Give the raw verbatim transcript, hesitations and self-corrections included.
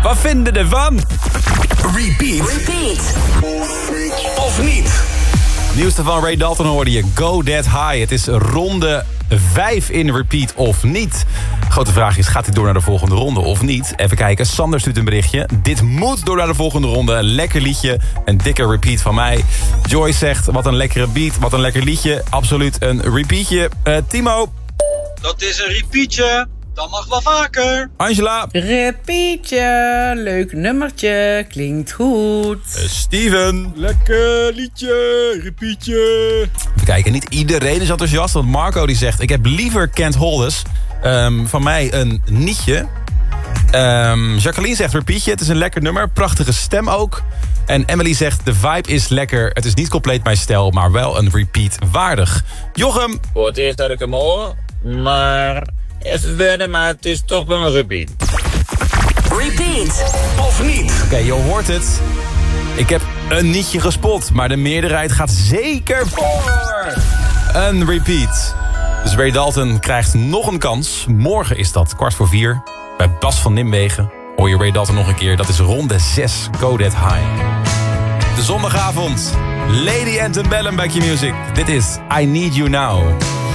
Wat vinden ervan? Repeat. Repeat. Of niet? Nieuwste van Ray Dalton hoorde je Go That High. Het is ronde vijf in Repeat of niet. Grote vraag is, gaat hij door naar de volgende ronde of niet? Even kijken, Sander stuurt een berichtje. Dit moet door naar de volgende ronde. Lekker liedje, een dikke repeat van mij. Joyce zegt, wat een lekkere beat, wat een lekker liedje. Absoluut een repeatje. Uh, Timo? Dat is een repeatje. Dat mag wel vaker. Angela? Repeatje, leuk nummertje, klinkt goed. Uh, Steven? Lekker liedje, repeatje. Even kijken, niet iedereen is enthousiast. Want Marco die zegt, ik heb liever Kent Holdes. Um, van mij een nietje. Um, Jacqueline zegt repeatje, het is een lekker nummer. Prachtige stem ook. En Emily zegt, de vibe is lekker. Het is niet compleet mijn stijl, maar wel een repeat waardig. Jochem? Voor het eerst dat ik hem hoor, maar... Eerst het werden, maar het is toch wel een repeat. Repeat. Of niet? Oké, okay, je hoort het. Ik heb een nietje gespot, maar de meerderheid gaat zeker voor een repeat. Dus Ray Dalton krijgt nog een kans. Morgen is dat, kwart voor vier. Bij Bas van Nimwegen hoor je Ray Dalton nog een keer. Dat is ronde zes, Go That High. De zondagavond, Lady Antebellum bij Q-Music. Dit is I Need You Now.